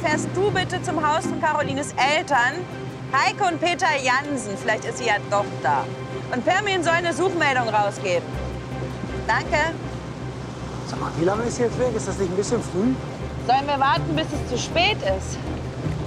fährst du bitte zum Haus von Carolines Eltern, Heike und Peter Jansen. Vielleicht ist sie ja doch da. Und Permin soll eine Suchmeldung rausgeben. Danke. Sag mal, wie lange ist sie jetzt weg? Ist das nicht ein bisschen früh? Sollen wir warten, bis es zu spät ist?